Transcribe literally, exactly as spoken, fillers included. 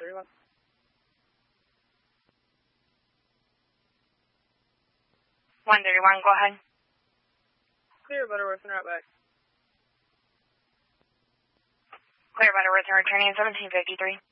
thirty-one. one thirty-one, go ahead. Clear Butterworth and route back. Clear Butterworth and returning seventeen fifty-three.